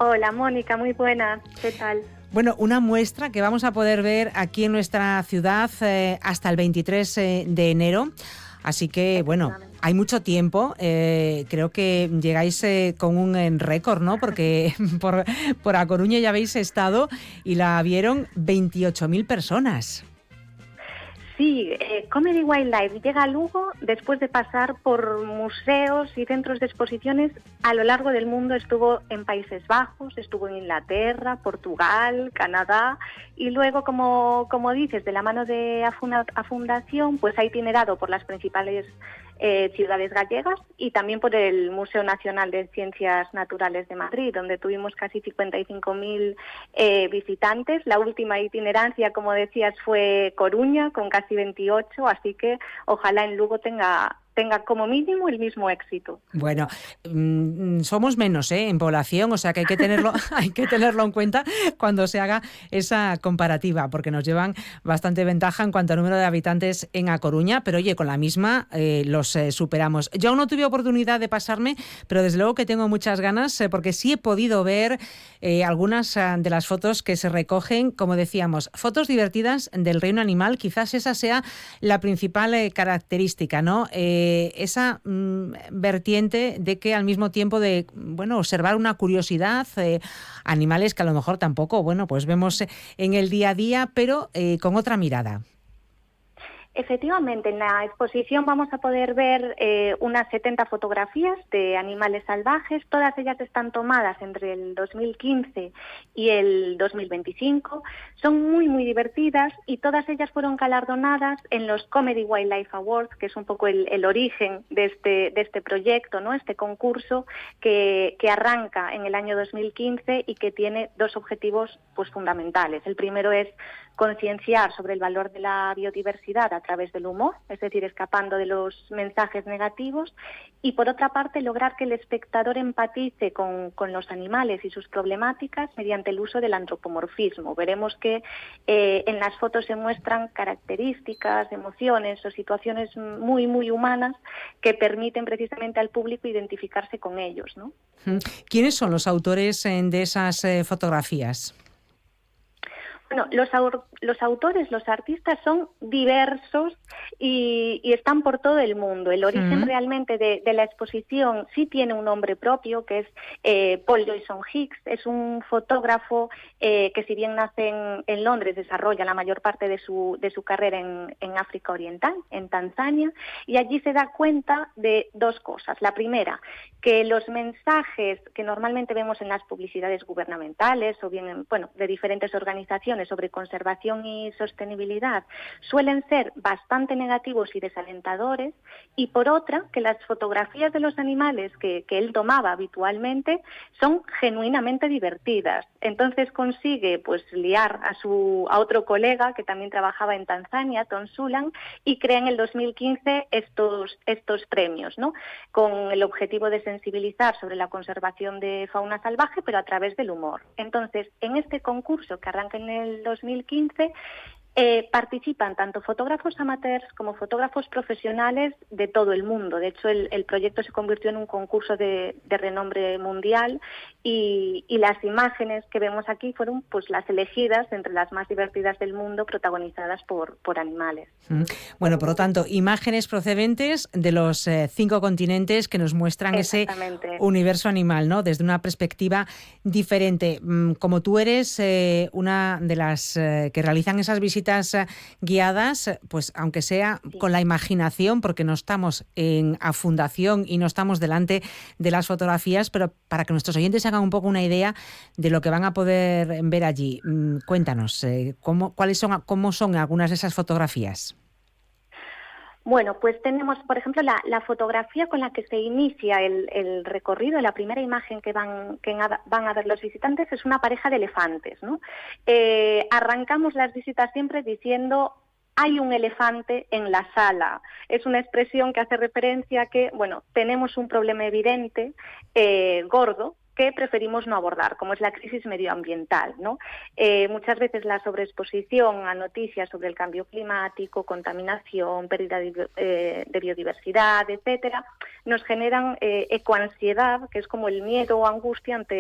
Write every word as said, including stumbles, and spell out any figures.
Hola, Mónica, muy buenas. ¿Qué tal? Bueno, una muestra que vamos a poder ver aquí en nuestra ciudad eh, hasta el veintitrés de enero. Así que, bueno, hay mucho tiempo. Eh, creo que llegáis eh, con un eh, récord, ¿no? Porque por, por A Coruña ya habéis estado y la vieron veintiocho mil personas. Sí, eh, Comedy Wildlife llega a Lugo después de pasar por museos y centros de exposiciones a lo largo del mundo. Estuvo en Países Bajos, estuvo en Inglaterra, Portugal, Canadá y luego, como, como dices, de la mano de Afuna, a Fundación, pues ha itinerado por las principales eh, ciudades gallegas y también por el Museo Nacional de Ciencias Naturales de Madrid, donde tuvimos casi cincuenta y cinco mil eh, visitantes. La última itinerancia, como decías, fue Coruña, con casi veintiocho, así que ojalá en Lugo tenga tenga como mínimo el mismo éxito. Bueno, mmm, somos menos ¿eh? en población, o sea que hay que tenerlo, hay que tenerlo en cuenta cuando se haga esa comparativa, porque nos llevan bastante ventaja en cuanto al número de habitantes en A Coruña, pero oye, con la misma eh, los eh, superamos. Yo aún no tuve oportunidad de pasarme, pero desde luego que tengo muchas ganas, eh, porque sí he podido ver eh, algunas uh, de las fotos que se recogen, como decíamos, fotos divertidas del reino animal. Quizás esa sea la principal eh, característica, ¿no? Eh, esa mm, vertiente de que al mismo tiempo de, bueno, observar una curiosidad, eh, animales que a lo mejor tampoco, bueno, pues vemos en el día a día, pero eh, con otra mirada. Efectivamente, en la exposición vamos a poder ver eh, unas setenta fotografías de animales salvajes. Todas ellas están tomadas entre el dos mil quince y el dos mil veinticinco. Son muy, muy divertidas y todas ellas fueron galardonadas en los Comedy Wildlife Awards, que es un poco el, el origen de este, de este proyecto, ¿no? Este concurso que, que arranca en el año dos mil quince y que tiene dos objetivos pues, fundamentales. El primero es concienciar sobre el valor de la biodiversidad a través del humor, es decir, escapando de los mensajes negativos, y por otra parte lograr que el espectador empatice con, con los animales y sus problemáticas mediante el uso del antropomorfismo. Veremos que eh, en las fotos se muestran características, emociones o situaciones muy, muy humanas que permiten precisamente al público identificarse con ellos, ¿no? ¿Quiénes son los autores de esas eh, fotografías? Bueno, los, los autores, los artistas son diversos y, y están por todo el mundo. El origen uh-huh. realmente de, de la exposición sí tiene un nombre propio, que es eh, Paul Joyson Hicks. Es un fotógrafo eh, que, si bien nace en, en Londres, desarrolla la mayor parte de su, de su carrera en, en África Oriental, en Tanzania, y allí se da cuenta de dos cosas. La primera, que los mensajes que normalmente vemos en las publicidades gubernamentales o bien en, bueno, de diferentes organizaciones sobre conservación y sostenibilidad suelen ser bastante negativos y desalentadores, y por otra, que las fotografías de los animales que, que él tomaba habitualmente son genuinamente divertidas. Entonces consigue pues liar a su a otro colega que también trabajaba en Tanzania, Tom Sulan, y crea en el dos mil quince estos, estos premios, ¿no? Con el objetivo de sensibilizar sobre la conservación de fauna salvaje, pero a través del humor. Entonces, en este concurso que arranca en el dos mil quince, eh, participan tanto fotógrafos amateurs como fotógrafos profesionales de todo el mundo. De hecho, el, el proyecto se convirtió en un concurso de, de renombre mundial y, y las imágenes que vemos aquí fueron pues las elegidas entre las más divertidas del mundo, protagonizadas por, por animales. Bueno, por lo tanto, imágenes procedentes de los eh, cinco continentes que nos muestran ese universo animal, ¿no? Desde una perspectiva diferente. Como tú eres eh, una de las eh, que realizan esas visitas guiadas, pues aunque sea sí. con la imaginación, porque no estamos en a fundación y no estamos delante de las fotografías, pero para que nuestros oyentes hagan un poco una idea de lo que van a poder ver allí. Cuéntanos, eh, ¿cómo, cuáles son, cómo son algunas de esas fotografías? Bueno, pues tenemos, por ejemplo, la, la fotografía con la que se inicia el, el recorrido. La primera imagen que van, que van a ver los visitantes es una pareja de elefantes, ¿no? Eh, arrancamos las visitas siempre diciendo: hay un elefante en la sala. Es una expresión que hace referencia a que, bueno, tenemos un problema evidente, eh, gordo, que preferimos no abordar, como es la crisis medioambiental, ¿no? Eh, muchas veces la sobreexposición a noticias sobre el cambio climático, contaminación, pérdida de, eh, de biodiversidad, etcétera, nos generan eh, ecoansiedad, que es como el miedo o angustia ante